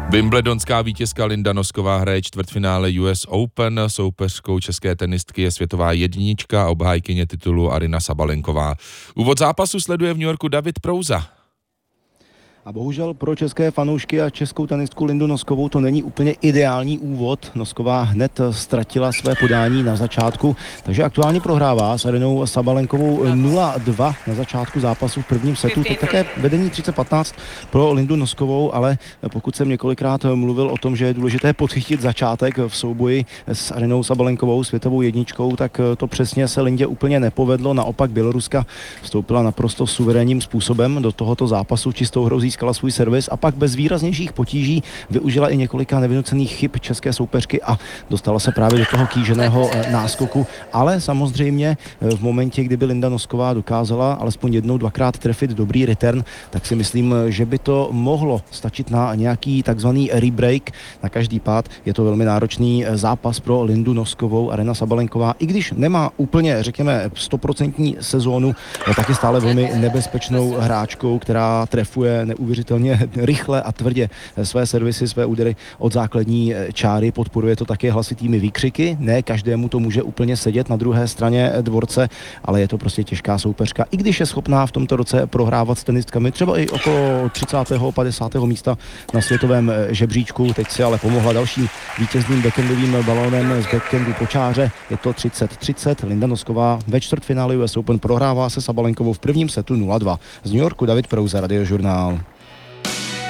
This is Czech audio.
Wimbledonská vítězka Linda Nosková hraje čtvrtfinále US Open. Soupeřkou české tenistky je světová jednička a obhájkyně titulu Aryna Sabalenková. Úvod zápasu sleduje v New Yorku David Prouza. A bohužel pro české fanoušky a českou tenistku Lindu Noskovou to není úplně ideální úvod. Nosková hned ztratila své podání na začátku, takže aktuálně prohrává s Arynou Sabalenkovou 0-2 na začátku zápasu v prvním setu. Teď také vedení 30-15 pro Lindu Noskovou, ale pokud jsem několikrát mluvil o tom, že je důležité podchytit začátek v souboji s Arynou Sabalenkovou, světovou jedničkou, tak to přesně se Lindě úplně nepovedlo. Naopak Běloruska vstoupila naprosto suverénním způsobem do tohoto zápasu, čistou hrou získala svůj servis a pak bez výraznějších potíží využila i několika nevynucených chyb české soupeřky a dostala se právě do toho kýženého náskoku. Ale samozřejmě v momentě, kdyby Linda Nosková dokázala alespoň jednou, dvakrát trefit dobrý return, tak si myslím, že by to mohlo stačit na nějaký takzvaný rebreak. Na každý pád je to velmi náročný zápas pro Lindu Noskovou. Aryna Sabalenková, i když nemá úplně, řekněme, 100% sezónu, tak je stále velmi nebezpečnou hráčkou, která trefuje neuvěřitelně rychle a tvrdě své servisy, své údery od základní čáry. Podporuje to také hlasitými výkřiky. Ne každému to může úplně sedět na druhé straně dvorce, ale je to prostě těžká soupeřka. I když je schopná v tomto roce prohrávat s tenistkami třeba i okolo 30. 50. místa na světovém žebříčku. Teď si ale pomohla dalším vítězným backendovým balónem z backendu po čáře. Je to 30-30. Linda Nosková ve čtvrtfinále US Open prohrává se Sabalenkovou v prvním setu 0-2. Z New Yorku David Prouza, Radiožurnál.